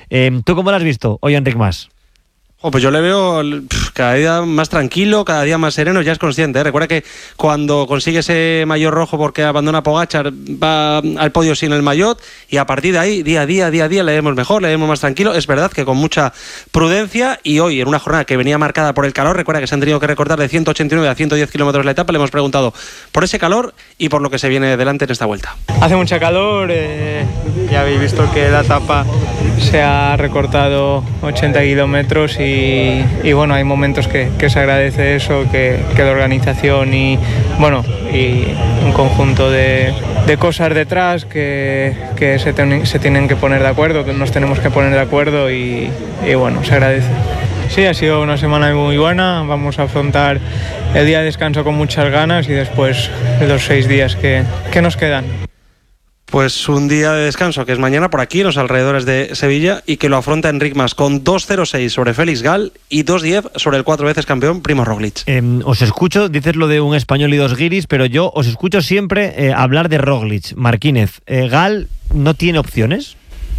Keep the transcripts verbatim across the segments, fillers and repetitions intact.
Eh, ¿Tú cómo lo has visto hoy, Enric Mas? Oh, pues yo le veo pff, cada día más tranquilo, cada día más sereno, ya es consciente, ¿eh? Recuerda que cuando consigue ese maillot rojo porque abandona Pogačar, va al podio sin el maillot, y a partir de ahí, día a día, día a día, le vemos mejor, le vemos más tranquilo. Es verdad que con mucha prudencia, y hoy en una jornada que venía marcada por el calor, recuerda que se han tenido que recortar de ciento ochenta y nueve a ciento diez kilómetros la etapa, le hemos preguntado por ese calor y por lo que se viene delante en esta vuelta. Hace mucha calor, eh, ya habéis visto que la etapa se ha recortado ochenta kilómetros y Y, y bueno, hay momentos que, que se agradece eso, que, que la organización y bueno y un conjunto de, de cosas detrás que, que se, ten, se tienen que poner de acuerdo, que nos tenemos que poner de acuerdo y, y bueno, se agradece. Sí, ha sido una semana muy buena, vamos a afrontar el día de descanso con muchas ganas y después los seis días que, que nos quedan. Pues un día de descanso que es mañana por aquí en los alrededores de Sevilla y que lo afronta Enric Mas con dos cero seis sobre Félix Gal y dos diez sobre el cuatro veces campeón Primož Roglič. Eh, os escucho, dices lo de un español y dos guiris, pero yo os escucho siempre eh, hablar de Roglič. Marquínez, eh, ¿Gal no tiene opciones?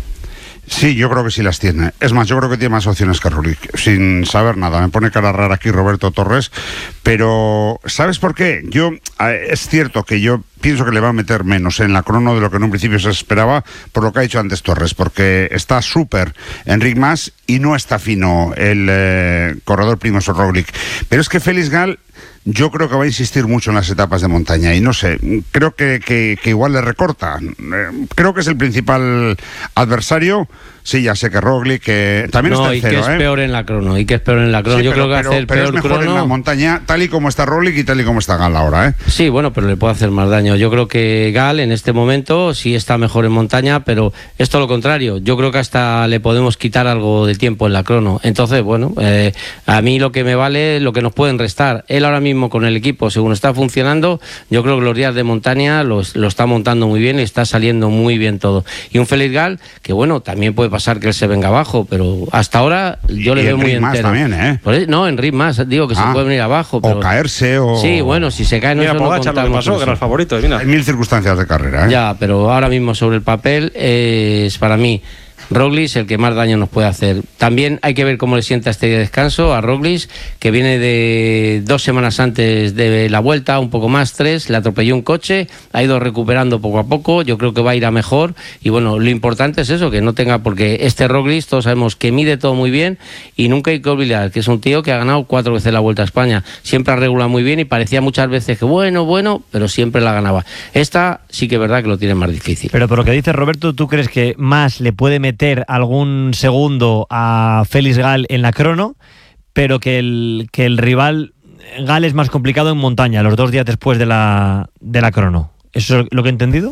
Sí, yo creo que sí las tiene. Es más, yo creo que tiene más opciones que Roglič, sin saber nada. Me pone cara rara aquí Roberto Torres, pero ¿sabes por qué? Yo, es cierto que yo pienso que le va a meter menos en la crono de lo que en un principio se esperaba, por lo que ha dicho antes Torres, porque está súper Enric Mas y no está fino el eh, corredor Primož Roglič. Pero es que Félix Gal, yo creo que va a insistir mucho en las etapas de montaña y no sé, creo que, que, que igual le recorta. Eh, creo que es el principal adversario. Sí, ya sé que Roglič, que también no, está en cero, y que es ¿eh? peor en la crono, y que es peor en la crono. Sí, yo pero, creo que pero, hace el pero peor es mejor crono en la montaña, tal y como está Roglič y tal y como está Gal ahora, ¿eh? Sí, bueno, pero le puede hacer más daño. Yo creo que Gal en este momento sí está mejor en montaña, pero es todo lo contrario. Yo creo que hasta le podemos quitar algo de tiempo en la crono. Entonces, bueno, eh, a mí lo que me vale, lo que nos pueden restar. Él ahora mismo con el equipo, según está funcionando, yo creo que los días de montaña los, lo está montando muy bien y está saliendo muy bien todo. Y un Félix Gal, que bueno, también puede pasar que él se venga abajo, pero hasta ahora yo le y veo muy Enric Mas entero. también, ¿eh? Por eso, no, Enric Mas, digo que ah, se puede venir abajo. Pero... O caerse o... Sí, bueno, si se cae no, mira, eso no Pogačar lo que contamos. pasó, que era el favorito. Mira. Hay mil circunstancias de carrera, ¿eh? Ya, pero ahora mismo sobre el papel es para mí Roglič el que más daño nos puede hacer. También hay que ver cómo le sienta este día de descanso a Roglič, que viene de dos semanas antes de la vuelta, un poco más, tres, le atropelló un coche, ha ido recuperando poco a poco, yo creo que va a ir a mejor, y bueno, lo importante es eso, que no tenga, porque este Roglič todos sabemos que mide todo muy bien, y nunca hay que olvidar que es un tío que ha ganado cuatro veces la Vuelta a España, siempre ha regulado muy bien y parecía muchas veces que bueno, bueno, pero siempre la ganaba. Esta sí que es verdad que lo tiene más difícil. Pero por lo que dice Roberto, ¿tú crees que Mas le puede meter algún segundo a Félix Gal en la crono, pero que el, que el rival Gal es más complicado en montaña, los dos días después de la, de la crono? ¿Eso es lo que he entendido?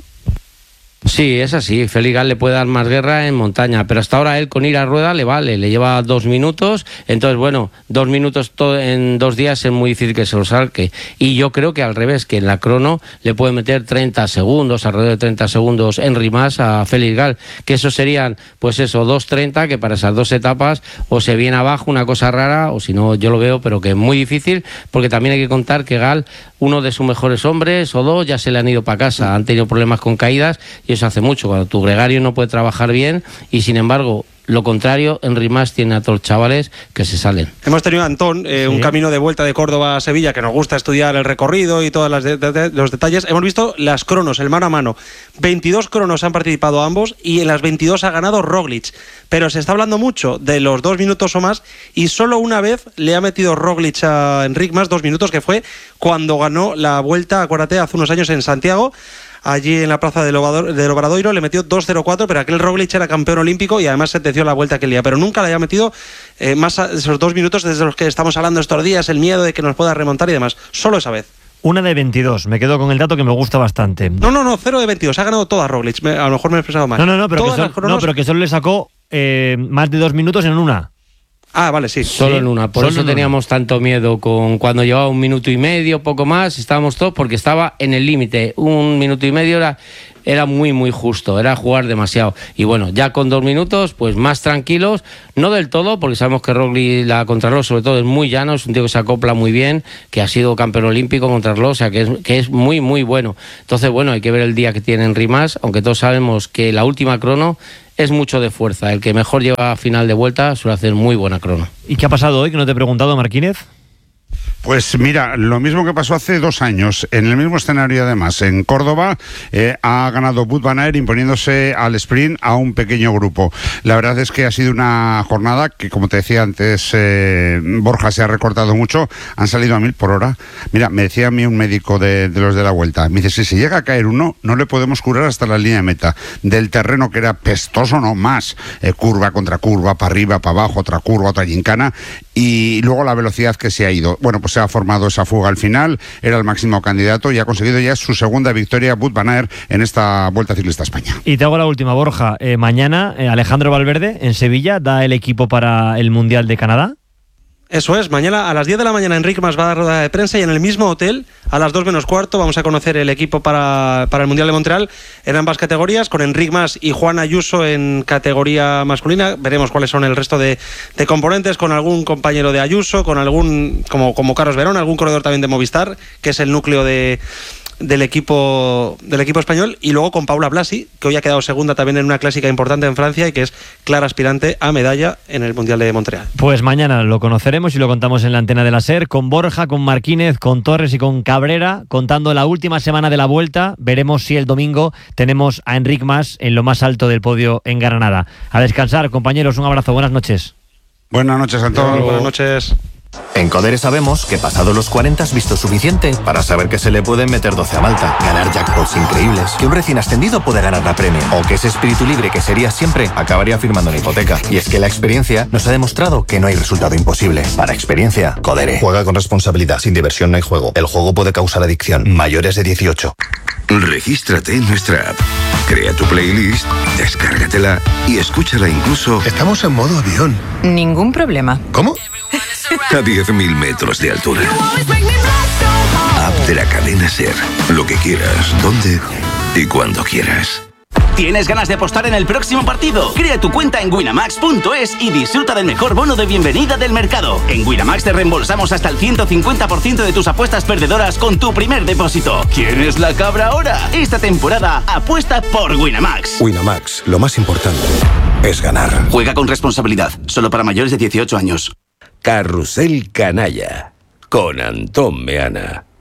Sí, es así. Félix Gal le puede dar más guerra en montaña, pero hasta ahora él con ir a rueda le vale, le lleva dos minutos, entonces bueno, dos minutos to- en dos días es muy difícil que se lo saque, y yo creo que al revés, que en la crono le puede meter treinta segundos, alrededor de treinta segundos Enric Mas a Félix Gal, que eso serían, pues eso, dos treinta, que para esas dos etapas o se viene abajo una cosa rara, o si no, yo lo veo, pero que es muy difícil, porque también hay que contar que Gal, uno de sus mejores hombres o dos, ya se le han ido para casa, han tenido problemas con caídas, y eso hace mucho, cuando tu gregario no puede trabajar bien, y sin embargo lo contrario, Enric Mas tiene a todos los chavales que se salen. Hemos tenido, Antón, eh, sí. un camino de vuelta de Córdoba a Sevilla, que nos gusta estudiar el recorrido y todos de, de, de, los detalles. Hemos visto las cronos, el mano a mano. veintidós cronos han participado ambos y en las veintidós ha ganado Roglič. Pero se está hablando mucho de los dos minutos o más, y solo una vez le ha metido Roglič a Enric Mas dos minutos, que fue cuando ganó la Vuelta, acuérdate, hace unos años en Santiago. Allí en la plaza del Obradoiro le metió dos cero cuatro, pero aquel Roglič era campeón olímpico y además sentenció la Vuelta aquel día, pero nunca le había metido eh, más a esos dos minutos desde los que estamos hablando estos días, el miedo de que nos pueda remontar y demás, solo esa vez. Una de veintidós, me quedo con el dato que me gusta bastante. No, no, no, cero de veintidós, ha ganado toda Roglič, me, a lo mejor me he expresado mal. No, no, no, pero, que, Todas son, las cronos... no pero que solo le sacó eh, más de dos minutos en una. Ah, vale, sí. Solo sí. en una, por Solo eso en teníamos una. tanto miedo con cuando llevaba un minuto y medio, poco más, estábamos todos porque estaba en el límite. Un minuto y medio era, era muy, muy justo, era jugar demasiado. Y bueno, ya con dos minutos, pues más tranquilos, no del todo, porque sabemos que Roglič, la contrarreloj sobre todo, es muy llano, es un tío que se acopla muy bien, que ha sido campeón olímpico contrarreloj, o sea, que es, que es muy, muy bueno. Entonces, bueno, hay que ver el día que tiene Enric Mas, aunque todos sabemos que la última crono es mucho de fuerza. El que mejor lleva a final de vuelta suele hacer muy buena crono. ¿Y qué ha pasado hoy que no te he preguntado, Marquínez? Pues mira, lo mismo que pasó hace dos años, en el mismo escenario además, en Córdoba, eh, ha ganado Wout van Aert imponiéndose al sprint a un pequeño grupo. La verdad es que ha sido una jornada que, como te decía antes, eh, Borja, se ha recortado mucho, han salido a mil por hora. Mira, me decía a mí un médico de, de los de la Vuelta, me dice, si se llega a caer uno, no le podemos curar hasta la línea de meta. Del terreno que era pestoso, no más, eh, curva contra curva, para arriba, para abajo, otra curva, otra gincana, y luego la velocidad que se ha ido. Bueno, pues se ha formado esa fuga al final, era el máximo candidato y ha conseguido ya su segunda victoria Wout van Aert en esta Vuelta Ciclista a España. Y te hago la última, Borja. Eh, mañana eh, Alejandro Valverde en Sevilla da el equipo para el Mundial de Canadá. Eso es, mañana a las diez de la mañana Enric Mas va a dar rueda de prensa y en el mismo hotel a las dos menos cuarto vamos a conocer el equipo para, para el Mundial de Montreal en ambas categorías, con Enric Mas y Juan Ayuso en categoría masculina. Veremos cuáles son el resto de, de componentes, con algún compañero de Ayuso, con algún, como, como Carlos Verón, algún corredor también de Movistar, que es el núcleo de... del equipo del equipo español, y luego con Paula Blasi, que hoy ha quedado segunda también en una clásica importante en Francia y que es clara aspirante a medalla en el Mundial de Montreal. Pues mañana lo conoceremos y lo contamos en la antena de la SER, con Borja, con Marquínez, con Torres y con Cabrera, contando la última semana de la Vuelta. Veremos si el domingo tenemos a Enric Mas en lo más alto del podio en Granada. A descansar, compañeros, un abrazo, buenas noches. Buenas noches a todos. Buenas noches. En Codere sabemos que pasado los cuarenta has visto suficiente para saber que se le pueden meter doce a Malta, ganar jackpots increíbles, que un recién ascendido puede ganar la Premier, o que ese espíritu libre que serías siempre acabaría firmando una hipoteca. Y es que la experiencia nos ha demostrado que no hay resultado imposible. Para experiencia, Codere. Juega con responsabilidad. Sin diversión no hay juego. El juego puede causar adicción. Mayores de dieciocho. Regístrate en nuestra app. Crea tu playlist, descárgatela y escúchala incluso... Estamos en modo avión. Ningún problema. ¿Cómo? A diez mil metros de altura. App de la cadena SER. Lo que quieras, donde y cuando quieras. ¿Tienes ganas de apostar en el próximo partido? Crea tu cuenta en winamax punto es y disfruta del mejor bono de bienvenida del mercado. En Winamax te reembolsamos hasta el ciento cincuenta por ciento de tus apuestas perdedoras con tu primer depósito. ¿Quieres la cabra ahora? Esta temporada apuesta por Winamax. Winamax, lo más importante es ganar. Juega con responsabilidad, solo para mayores de dieciocho años. Carrusel Canalla, con Antón Meana.